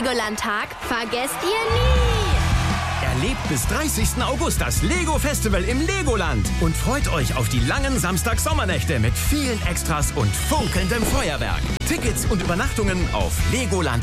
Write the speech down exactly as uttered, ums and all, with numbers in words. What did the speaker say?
Legoland-Tag vergesst ihr nie. Erlebt bis dreißigsten August das Lego-Festival im Legoland und freut euch auf die langen Samstag-Sommernächte mit vielen Extras und funkelndem Feuerwerk. Tickets und Übernachtungen auf legoland